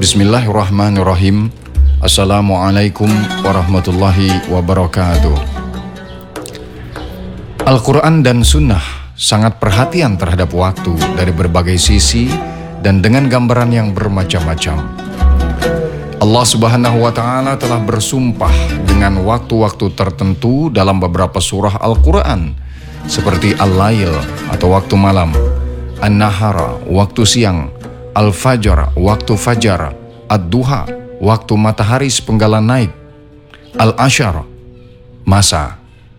Bismillahirrahmanirrahim. Assalamualaikum warahmatullahi wabarakatuh. Al-Quran dan Sunnah sangat perhatian terhadap waktu dari berbagai sisi dan dengan gambaran yang bermacam-macam. Allah Subhanahu wa Ta'ala telah bersumpah dengan waktu-waktu tertentu dalam beberapa surah Al-Quran, seperti Al-Lail atau waktu malam, An-Nahara waktu siang, Al-Fajr waktu fajar, Ad-Duha waktu matahari sepenggalan naik, Al-Ashar masa.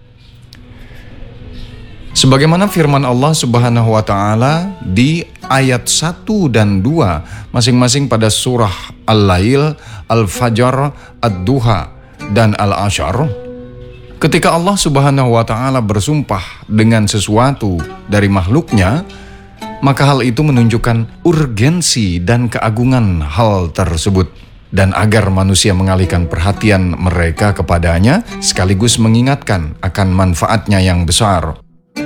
Sebagaimana firman Allah Subhanahu wa Ta'ala di ayat 1 dan 2 masing-masing pada surah Al-Lail, Al-Fajr, Ad-Duha dan Al-Ashar. Ketika Allah Subhanahu wa Ta'ala bersumpah dengan sesuatu dari makhluknya, maka hal itu menunjukkan urgensi dan keagungan hal tersebut. Dan agar manusia mengalihkan perhatian mereka kepadanya, sekaligus mengingatkan akan manfaatnya yang besar.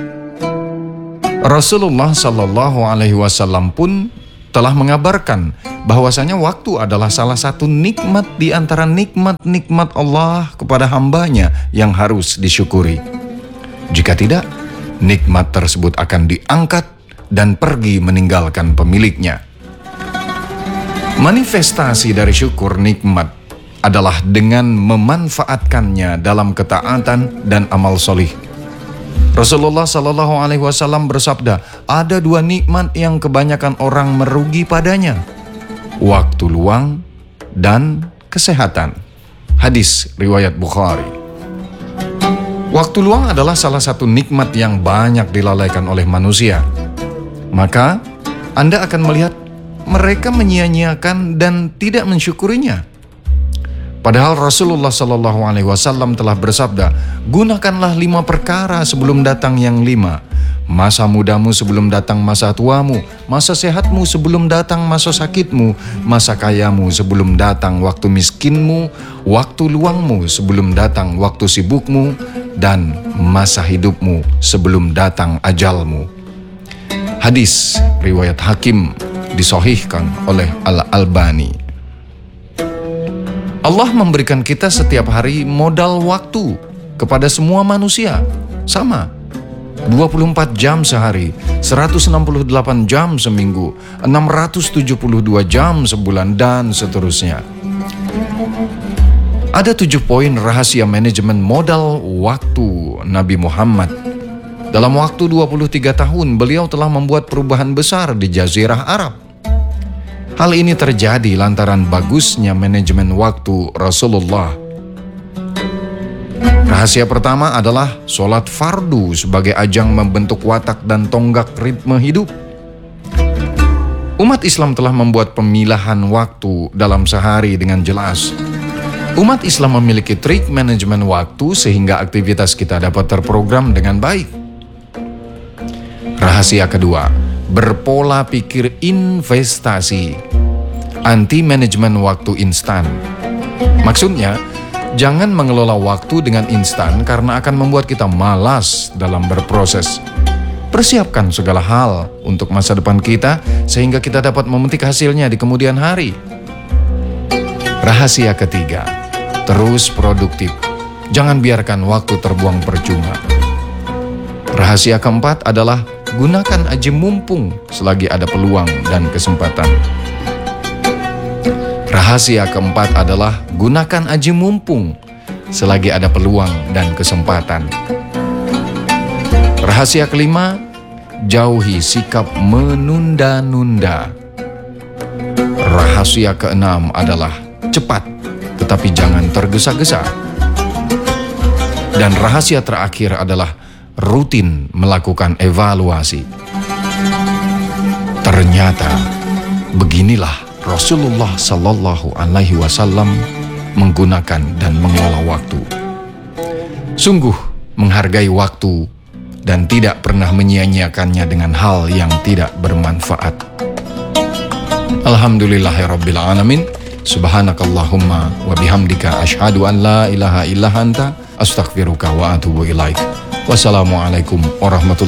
Rasulullah Sallallahu Alaihi Wasallam pun telah mengabarkan bahwasanya waktu adalah salah satu nikmat di antara nikmat-nikmat Allah kepada hambanya yang harus disyukuri. Jika tidak, nikmat tersebut akan diangkat dan pergi meninggalkan pemiliknya. Manifestasi dari syukur nikmat adalah dengan memanfaatkannya dalam ketaatan dan amal solih. Rasulullah Sallallahu Alaihi Wasallam bersabda, ada dua nikmat yang kebanyakan orang merugi padanya: waktu luang dan kesehatan. Hadis riwayat Bukhari. Waktu luang adalah salah satu nikmat yang banyak dilalaikan oleh manusia. Maka Anda akan melihat mereka menyia-nyiakan dan tidak mensyukurinya. Padahal Rasulullah Sallallahu Alaihi Wasallam telah bersabda, gunakanlah 5 perkara sebelum datang yang 5. Masa mudamu sebelum datang masa tuamu, masa sehatmu sebelum datang masa sakitmu, masa kayamu sebelum datang waktu miskinmu, waktu luangmu sebelum datang waktu sibukmu, dan masa hidupmu sebelum datang ajalmu. Hadis riwayat Hakim, disahihkan oleh Al-Albani. Allah memberikan kita setiap hari modal waktu kepada semua manusia sama, 24 jam sehari, 168 jam seminggu, 672 jam sebulan, dan seterusnya. Ada 7 poin rahasia manajemen modal waktu Nabi Muhammad. Dalam waktu 23 tahun, beliau telah membuat perubahan besar di Jazirah Arab. Hal ini terjadi lantaran bagusnya manajemen waktu Rasulullah. Rahasia pertama adalah sholat fardu sebagai ajang membentuk watak dan tonggak ritme hidup. Umat Islam telah membuat pemilahan waktu dalam sehari dengan jelas. Umat Islam memiliki trik manajemen waktu sehingga aktivitas kita dapat terprogram dengan baik. Rahasia kedua, berpola pikir investasi, anti manajemen waktu instan. Maksudnya, jangan mengelola waktu dengan instan karena akan membuat kita malas dalam berproses. Persiapkan segala hal untuk masa depan kita sehingga kita dapat memetik hasilnya di kemudian hari. Rahasia ketiga, terus produktif. Jangan biarkan waktu terbuang percuma. Rahasia keempat adalah gunakan aji mumpung selagi ada peluang dan kesempatan. Rahasia keempat adalah gunakan aji mumpung selagi ada peluang dan kesempatan. Rahasia kelima, jauhi sikap menunda-nunda. Rahasia keenam adalah cepat tetapi jangan tergesa-gesa. Dan rahasia terakhir adalah rutin melakukan evaluasi. Ternyata beginilah Rasulullah Sallallahu Alaihi Wasallam menggunakan dan mengelola waktu. Sungguh menghargai waktu dan tidak pernah menyia-nyiakannya dengan hal yang tidak bermanfaat. Alhamdulillahirabbil alamin. Subhanakallahumma wa bihamdika asyhadu an la ilaha illa anta astaghfiruka wa atubu ilaik. Wassalamualaikum warahmatullahi wabarakatuh.